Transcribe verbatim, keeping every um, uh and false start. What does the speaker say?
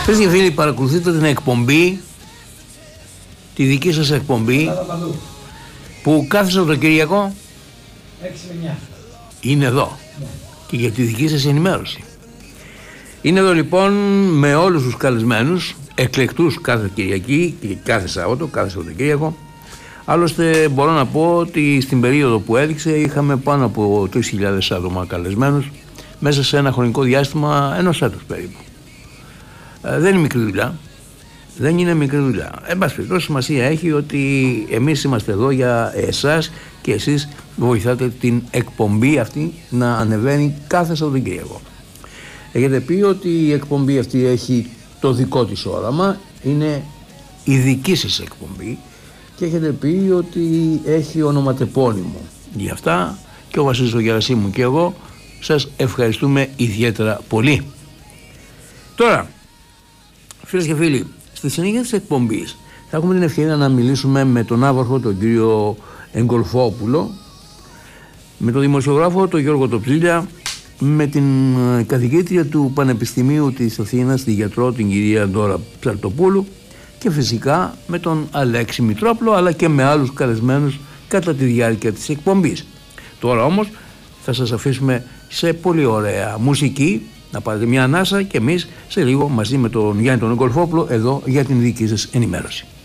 Φίλες και φίλοι, παρακολουθείτε την εκπομπή, τη δική σας εκπομπή, που κάθε Σαββατοκύριακο έξι με εννιά είναι εδώ, ναι, και για τη δική σας ενημέρωση. Είναι εδώ λοιπόν με όλους τους καλεσμένους, εκλεκτούς κάθε Κυριακή και κάθε Σάββατο, κάθε Σαββατοκύριακο. Άλλωστε μπορώ να πω ότι στην περίοδο που έδειξε είχαμε πάνω από τρεις χιλιάδες άτομα καλεσμένους μέσα σε ένα χρονικό διάστημα ενός έτους περίπου. Ε, δεν είναι μικρή δουλειά. Δεν είναι μικρή δουλειά. Εν πάση περιπτώσει, σημασία έχει ότι εμείς είμαστε εδώ για εσάς και εσείς βοηθάτε την εκπομπή αυτή να ανεβαίνει κάθε Σαββατοκύριακο. Έχετε πει ότι η εκπομπή αυτή έχει το δικό της όραμα, είναι η δική σας εκπομπή, και έχετε πει ότι έχει ονοματεπώνυμο. Γι' αυτά και ο Βασίλης ο Γερασίμου και εγώ σας ευχαριστούμε ιδιαίτερα πολύ. Τώρα, φίλες και φίλοι, στη συνέχεια της εκπομπής θα έχουμε την ευκαιρία να μιλήσουμε με τον άβαρχο, τον κύριο Εγκολφόπουλο, με τον δημοσιογράφο τον Γιώργο Τοψίλια, με την καθηγήτρια του Πανεπιστημίου της Αθήνας, τη γιατρό την κυρία Ντόρα Ψαρτοπούλου, και φυσικά με τον Αλέξη Μητρόπλο, αλλά και με άλλους καλεσμένους κατά τη διάρκεια της εκπομπής. Τώρα όμως θα σας αφήσουμε σε πολύ ωραία μουσική, να πάρετε μια ανάσα, και εμείς σε λίγο μαζί με τον Γιάννη τον Εγκολφόπουλο εδώ για την δική σας ενημέρωση.